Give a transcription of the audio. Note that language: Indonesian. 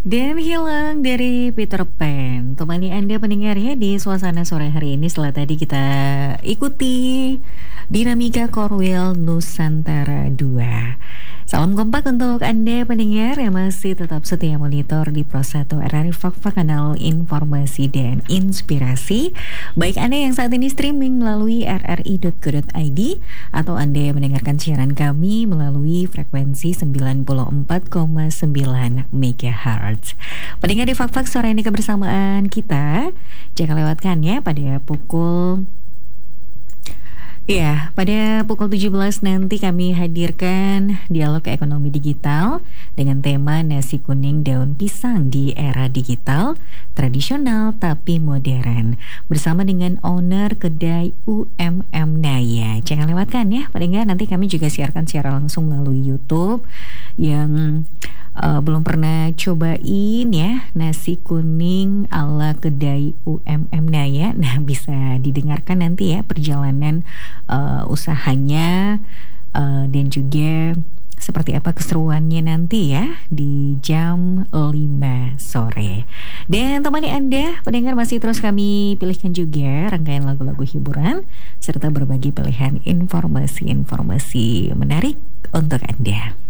Dan hilang dari Peter Pan. Temani Anda pendengar ya di suasana sore hari ini setelah tadi kita ikuti dinamika Korwil Nusantara 2. Salam kompak untuk Anda pendengar yang masih tetap setia monitor di Pro 1 RRI Fak-Fak, kanal informasi dan inspirasi. Baik Anda yang saat ini streaming melalui rri.co.id atau Anda yang mendengarkan siaran kami melalui frekuensi 94,9 MHz. Pendengar di Fak-Fak sore ini kebersamaan kita, jangan lewatkan ya pada pukul 17 nanti kami hadirkan dialog ekonomi digital dengan tema nasi kuning daun pisang di era digital, tradisional tapi modern. Bersama dengan owner kedai UMM Naya. Jangan lewatkan ya pendengar, nanti kami juga siarkan secara langsung melalui YouTube yang belum pernah cobain ya nasi kuning ala kedai UMM Naya. Nah, bisa didengarkan nanti ya perjalanan usahanya dan juga seperti apa keseruannya nanti ya di jam 5 sore. Dan temani Anda pendengar masih terus kami pilihkan juga rangkaian lagu-lagu hiburan serta berbagi pilihan informasi-informasi menarik untuk Anda.